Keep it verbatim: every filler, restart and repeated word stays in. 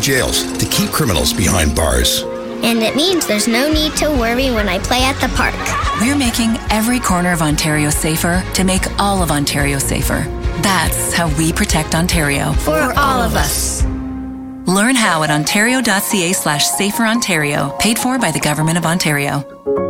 jails to keep criminals behind bars. And it means there's no need to worry when I play at the park. We're making every corner of Ontario safer to make all of Ontario safer. That's how we protect Ontario. For all of us. Learn how at ontario.ca slash safer Ontario, paid for by the Government of Ontario.